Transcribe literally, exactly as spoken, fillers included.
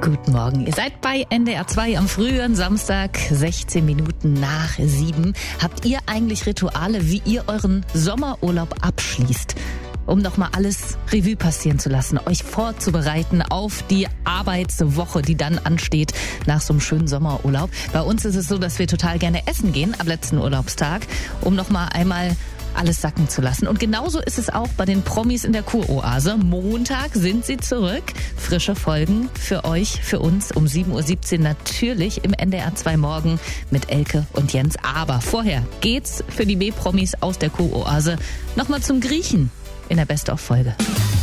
Guten Morgen. Ihr seid bei N D R zwei am frühen Samstag, sechzehn Minuten nach sieben. Habt ihr eigentlich Rituale, wie ihr euren Sommerurlaub abschließt? Um nochmal alles Revue passieren zu lassen, euch vorzubereiten auf die Arbeitswoche, die dann ansteht nach so einem schönen Sommerurlaub. Bei uns ist es so, dass wir total gerne essen gehen am letzten Urlaubstag, um nochmal einmal alles sacken zu lassen. Und genauso ist es auch bei den Promis in der Kuroase. Montag sind sie zurück. Frische Folgen für euch, für uns um sieben Uhr siebzehn natürlich im N D R zwei Morgen mit Elke und Jens. Aber vorher geht's für die B-Promis aus der Kuroase nochmal zum Griechen in der Best-of-Folge.